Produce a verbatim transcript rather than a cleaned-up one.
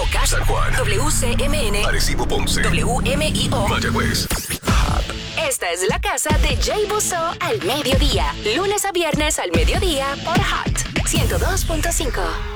Moca, San Juan, W C M N, Arecibo, Ponce, W M I O, Mayagüez. Esta es la casa de Jay Busso al mediodía. Lunes a viernes al mediodía por Hot ciento dos punto cinco.